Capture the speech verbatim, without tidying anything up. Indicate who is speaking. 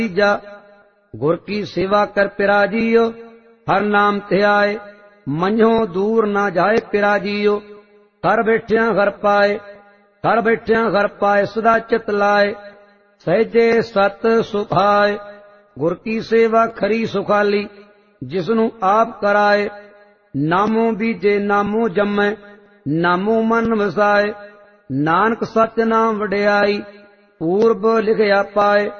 Speaker 1: तीजा गुर की सेवा कर पिराजियो, हर नाम ध्याए मन्यो दूर ना जाए पिराजियो। घर बैठिया घर पाए, घर बैठिया घर पाए सदा चित लाए, सहजे सत सुखाए। गुर की सेवा खरी सुखाली, जिसनू आप कराए। नामो बीजे नामो जम्मै, नामो मन वसाए। नानक सच नाम वडियाई, पूर्व लिखया पाए।